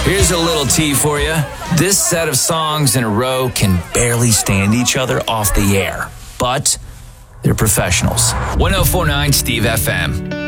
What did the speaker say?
Here's a little tea for you. This set of songs in a row can barely stand each other off the air, but they're professionals. 1049 Steve FM.